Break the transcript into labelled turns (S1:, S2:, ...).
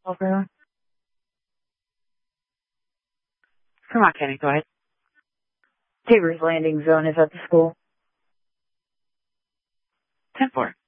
S1: Over. Come on, Kenny, go ahead.
S2: Tabor's landing zone is at the school.
S1: 10-4.